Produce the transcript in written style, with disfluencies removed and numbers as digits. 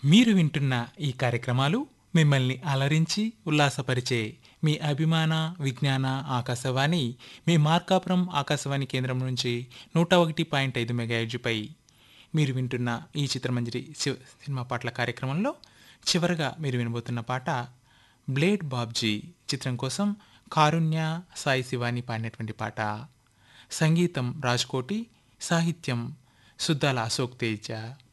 మీరు వింటున్న ఈ కార్యక్రమాలు మిమ్మల్ని అలరించి ఉల్లాసపరిచే మీ అభిమాన విజ్ఞాన ఆకాశవాణి మీ మార్కాపురం ఆకాశవాణి కేంద్రం నుంచి 101.5 మెగాహెర్ట్జ్పై మీరు వింటున్న ఈ చిత్రమంజరి సినిమా పాటల కార్యక్రమంలో చివరగా మీరు వినబోతున్న పాట బ్లేడ్ బాబ్జీ చిత్రం కోసం కారుణ్య సాయి శివాని పాడినటువంటి పాట. సంగీతం రాజ్కోటి, సాహిత్యం సుద్దాల అశోక్ తేజ.